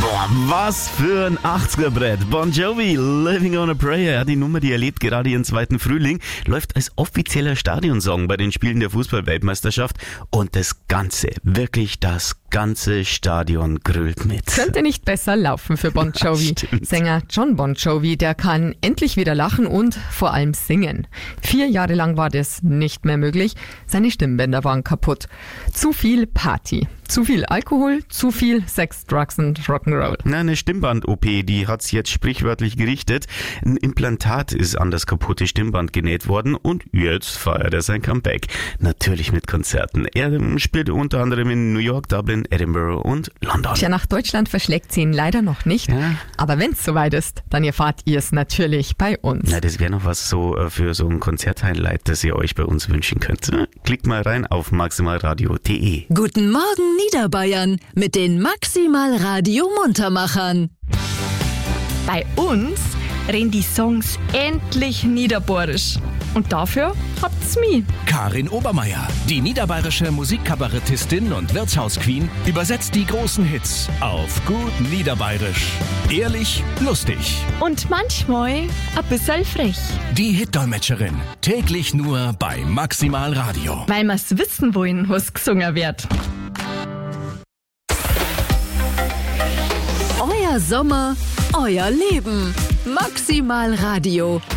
Boah, was für ein 80er-Brett. Bon Jovi, Living on a Prayer. Ja, die Nummer, die erlebt gerade ihren zweiten Frühling, läuft als offizieller Stadionsong bei den Spielen der Fußball-Weltmeisterschaft. Und das Ganze, wirklich das ganze Stadion grölt mit. Könnte nicht besser laufen für Bon Jovi. Ja, Sänger John Bon Jovi, der kann endlich wieder lachen und vor allem singen. 4 Jahre lang war das nicht mehr möglich. Seine Stimmbänder waren kaputt. Zu viel Party, zu viel Alkohol, zu viel Sex, Drugs und Rock'n'Roll. Na, eine Stimmband-OP, die hat's jetzt sprichwörtlich gerichtet. Ein Implantat ist an das kaputte Stimmband genäht worden und jetzt feiert er sein Comeback. Natürlich mit Konzerten. Er spielt unter anderem in New York, Dublin, Edinburgh und London. Tja, nach Deutschland verschlägt sie ihn leider noch nicht. Ja. Aber wenn's soweit ist, dann erfahrt ihr es natürlich bei uns. Na, das wäre noch was so für so ein Konzerthighlight, das ihr euch bei uns wünschen könnt. Klickt mal rein auf maximalradio.de. Guten Morgen Niederbayern mit den Maximal Radio Muntermachern. Bei uns reden die Songs endlich niederbayerisch. Und dafür habt's mich. Karin Obermeier, die niederbayerische Musikkabarettistin und Wirtshausqueen, übersetzt die großen Hits auf gut Niederbayerisch. Ehrlich, lustig. Und manchmal ein bisschen frech. Die Hitdolmetscherin, täglich nur bei Maximal Radio. Weil wir's wissen wollen, was gesungen wird. Euer Sommer, euer Leben. Maximal Radio.